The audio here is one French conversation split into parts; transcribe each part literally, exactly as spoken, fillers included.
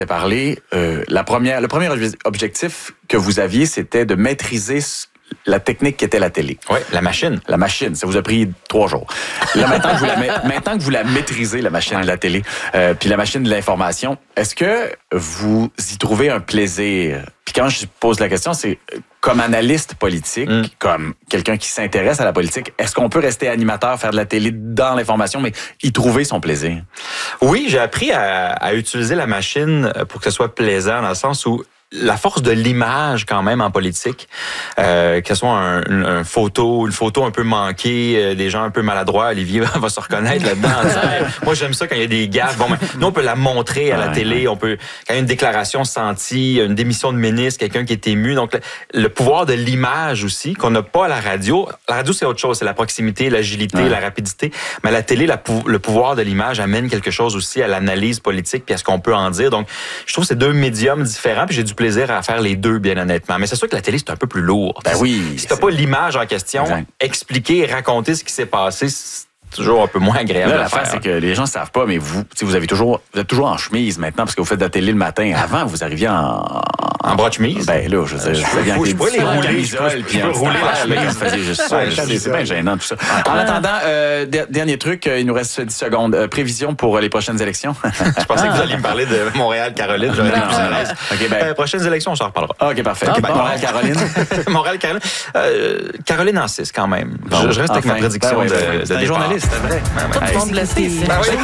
parlé, euh, la première, le premier objectif que vous aviez, c'était de maîtriser la technique qui était la télé. Oui, la machine. La machine, ça vous a pris trois jours. Là, maintenant, que vous la, maintenant que vous la maîtrisez, la machine ouais. de la télé, euh, puis la machine de l'information, est-ce que vous y trouvez un plaisir? Puis quand je pose la question, c'est comme analyste politique, mm. comme quelqu'un qui s'intéresse à la politique, est-ce qu'on peut rester animateur, faire de la télé dans l'information, mais y trouver son plaisir? Oui, j'ai appris à, à utiliser la machine pour que ce soit plaisant, dans le sens où la force de l'image quand même en politique, euh, que ce soit un, une, un photo, une photo un peu manquée, euh, des gens un peu maladroits, Olivier va se reconnaître là-dedans. Moi, j'aime ça quand il y a des gaffes. Bon, ben, nous, on peut la montrer à la ouais, télé. Ouais. On peut, quand il y a une déclaration sentie, une démission de ministre, quelqu'un qui est ému. Donc, le, le pouvoir de l'image aussi, qu'on n'a pas à la radio. La radio, c'est autre chose. C'est la proximité, l'agilité, ouais. la rapidité. Mais à la télé, la, le pouvoir de l'image amène quelque chose aussi à l'analyse politique puis à ce qu'on peut en dire. Donc, je trouve que c'est deux médiums différents. Puis j'ai du plaisir à faire les deux, bien honnêtement. Mais c'est sûr que la télé, c'est un peu plus lourd. Ben oui. Si t'as pas l'image en question, exact. Expliquer et raconter ce qui s'est passé, c'est toujours un peu moins agréable. Là, l'affaire, c'est que les gens ne savent pas, mais vous, vous avez toujours, vous êtes toujours en chemise maintenant parce que vous faites de la télé le matin. Avant, vous arriviez en... En bras de chemise? Ben là, je veux dire, je peux, je peux les rouler, je peux, puis en rouler la chemise. Vous faisiez juste ça. C'est bien gênant, tout ça. En attendant, euh, dernier truc, il nous reste dix secondes. Euh, prévision pour les prochaines élections? Je pensais que vous alliez me parler de Montréal-Caroline. J'aurais été plus à l'aise. OK, ben. Euh, prochaines élections, on s'en reparlera. OK, parfait. Okay, ben, bon. Montréal-Caroline? Montréal-Caroline. Euh, Caroline en six, quand même. Bon, je, je reste enfin. avec ma prédiction ben, de, ben, de, de départ. Journaliste, c'est vrai. Tout le monde le sait.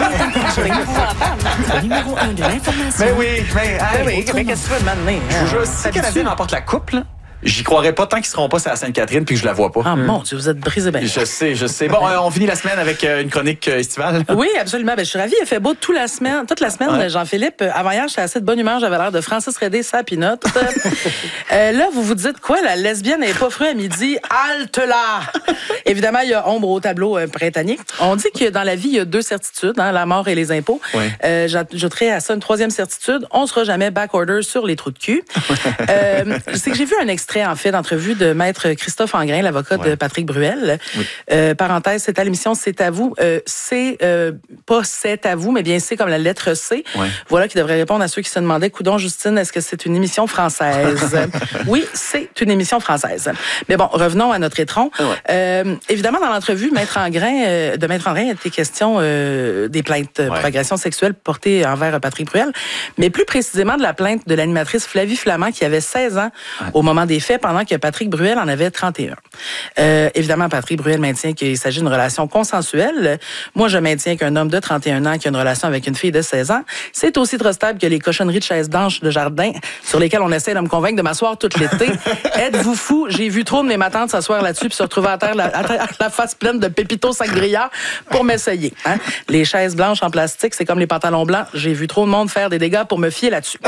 Le numéro un de l'information. Mais oui, mais oui, qu'est-ce que tu veux demander? Je vous jure, si le Canadien remporte la coupe, là, j'y croirais pas tant qu'ils seront pas sur la Sainte-Catherine puis que je la vois pas. Ah, mon Dieu, vous êtes brisé ben. Je sais, je sais. Bon, euh, on finit la semaine avec euh, une chronique euh, estivale. Oui, absolument. Ben, je suis ravie. Il fait beau toute la semaine. Toute la semaine, ouais. Jean-Philippe. Avant hier, j'étais assez de bonne humeur. J'avais l'air de Francis Redé, sa pinotte. euh, là, vous vous dites quoi? La lesbienne n'est pas fruit à midi. Halte là! Évidemment, il y a ombre au tableau euh, printanier. On dit que dans la vie, il y a deux certitudes, hein, la mort et les impôts. Ouais. Euh, j'ajouterais à ça une troisième certitude. On ne sera jamais backorder sur les trous de cul. euh, c'est que j'ai vu un extrait, en fait, d'entrevue de Maître Christophe Angrain, l'avocat ouais. de Patrick Bruel. Oui. Euh, parenthèse, c'est à l'émission C'est à vous. Euh, c'est euh, pas C'est à vous, mais bien c'est comme la lettre C. Ouais. Voilà qui devrait répondre à ceux qui se demandaient, coudon Justine, est-ce que c'est une émission française? Oui, c'est une émission française. Mais bon, revenons à notre étron. Ouais. Euh, évidemment, dans l'entrevue, Maître Angrain, euh, de Maître Angrain, il était question euh, des plaintes ouais. pour agression sexuelle portées envers Patrick Bruel, mais plus précisément de la plainte de l'animatrice Flavie Flamand qui avait seize ans ouais. au moment des faits, pendant que Patrick Bruel en avait trente et un. Euh, évidemment, Patrick Bruel maintient qu'il s'agit d'une relation consensuelle. Moi, je maintiens qu'un homme de trente et un ans qui a une relation avec une fille de seize ans, c'est aussi trustable que les cochonneries de chaises blanches de jardin sur lesquelles on essaie de me convaincre de m'asseoir tout l'été. Êtes-vous fou? J'ai vu trop de mes matantes s'asseoir là-dessus puis se retrouver à terre la, à terre, la face pleine de pépito sangria pour m'essayer. Hein? Les chaises blanches en plastique, c'est comme les pantalons blancs. J'ai vu trop de monde faire des dégâts pour me fier là-dessus.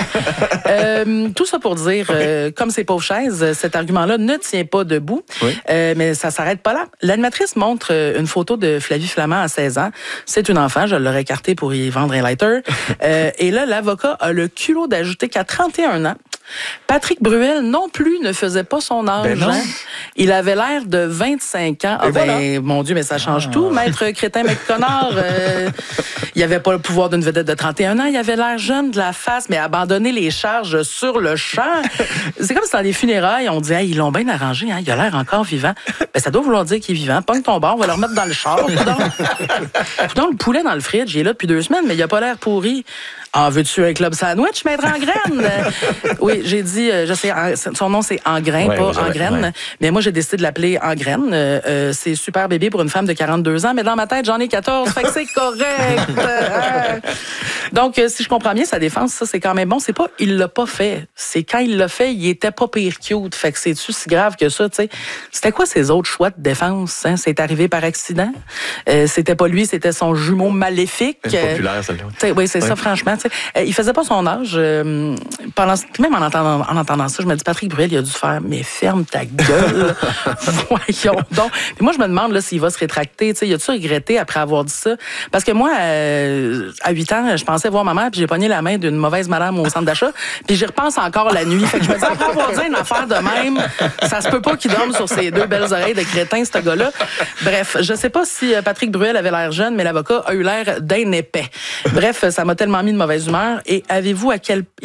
Euh, tout ça pour dire, euh, comme ces pauvres chaises, cet argument-là ne tient pas debout, oui. euh, mais ça s'arrête pas là. L'animatrice montre une photo de Flavie Flamand à seize ans. C'est une enfant, je l'aurais écartée pour y vendre un lighter. Euh, et là, l'avocat a le culot d'ajouter qu'à trente et un ans, Patrick Bruel non plus ne faisait pas son âge. Ben hein? Il avait l'air de vingt-cinq ans. Ah ben, voilà. Mon Dieu, mais ça change ah. tout. Maître Crétin McConnard, euh, il avait pas le pouvoir d'une vedette de trente et un ans. Il avait l'air jeune de la face, mais abandonner les charges sur le champ. C'est comme si dans les funérailles, on dit hey, ils l'ont bien arrangé, hein? Il a l'air encore vivant. Ben, ça doit vouloir dire qu'il est vivant. Pogne ton bar, on va le remettre dans le char. Donc, le poulet dans le fridge, il est là depuis deux semaines, mais il a pas l'air pourri. En veux-tu un club sandwich, Maître Angraine? Oui, j'ai dit, je sais, son nom c'est Angrain, ouais, pas Angraine, ouais. mais moi j'ai décidé de l'appeler Angraine. Euh, c'est super bébé pour une femme de quarante-deux ans, mais dans ma tête j'en ai quatorze, fait que c'est correct. Donc, si je comprends bien sa défense, ça c'est quand même bon. C'est pas il l'a pas fait, c'est quand il l'a fait, il était pas pire cute. Fait que c'est-tu si grave que ça, tu sais? C'était quoi ses autres choix de défense? Hein? C'est arrivé par accident. Euh, c'était pas lui, c'était son jumeau maléfique. C'est populaire, celle-là. Oui, c'est ouais. ça, franchement. Euh, il faisait pas son âge. Euh, pendant, même en entendant, en entendant ça, je me dis, Patrick Bruel, il a dû faire, mais ferme ta gueule. Voyons donc. Puis moi, je me demande là, s'il va se rétracter. Il a-tu regretté après avoir dit ça? Parce que moi, euh, à huit ans, je pensais voir ma mère, puis j'ai pogné la main d'une mauvaise madame au centre d'achat, puis j'y repense encore la nuit. Fait que je me dis, après avoir dit une affaire de même, ça se peut pas qu'il dorme sur ses deux belles oreilles de crétin, ce gars-là. Bref, je sais pas si Patrick Bruel avait l'air jeune, mais l'avocat a eu l'air d'un épais. Bref, ça m'a tellement mis de mauvaise humeur. Et avez-vous à quel